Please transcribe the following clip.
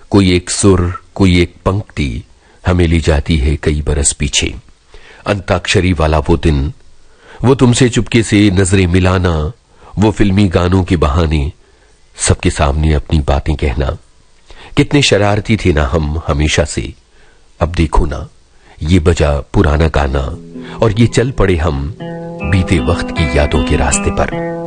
कोई एक सुर, कोई एक पंक्ति हमें ले जाती है कई बरस पीछे। अंताक्षरी वाला वो दिन, वो तुमसे चुपके से नजरें मिलाना, वो फिल्मी गानों के बहाने सबके सामने अपनी बातें कहना। कितने शरारती थे ना हम हमेशा से। अब देखो ना, ये बजा पुराना गाना और ये चल पड़े हम बीते वक्त की यादों के रास्ते पर।